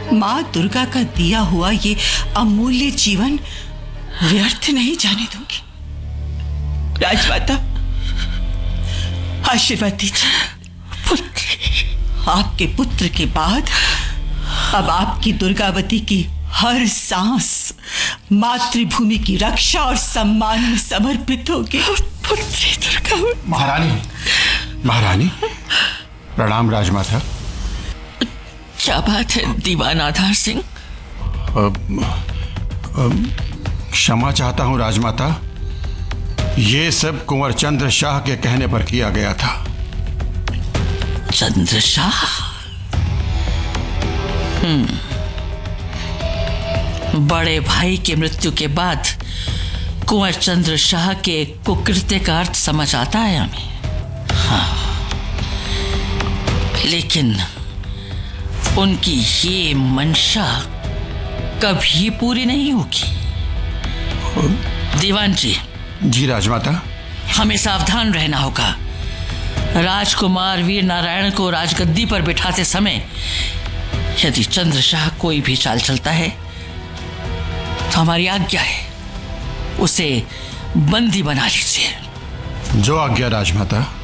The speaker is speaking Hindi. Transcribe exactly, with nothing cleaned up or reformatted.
माँ दुर्गा का दिया हुआ ये अमूल्य जीवन व्यर्थ नहीं जाने दूंगी। राजमाता, आशीर्वाद दीजिए। पुत्र, आपके पुत्र के बाद अब आपकी दुर्गावती की हर सांस मातृभूमि की रक्षा और सम्मान में समर्पित होगी। पुत्री दुर्गा। महारानी, महारानी प्रणाम। राजमाता। क्या बात है दीवान आधार सिंह? क्षमा चाहता हूं राजमाता, ये सब कुंवर चंद्र शाह के कहने पर किया गया था। चंद्र शाह? हम्म बड़े भाई के मृत्यु के बाद कुंवर चंद्र शाह के कुकृत्य का अर्थ समझ आता है हमें। हाँ, लेकिन उनकी ये मंशा कभी पूरी नहीं होगी। दीवान जी। जी राजमाता। हमें सावधान रहना होगा। राजकुमार वीर नारायण को राजगद्दी पर बिठाते समय यदि चंद्र शाह कोई भी चाल चलता है तो हमारी आज्ञा है उसे बंदी बना लीजिए। जो आज्ञा राजमाता।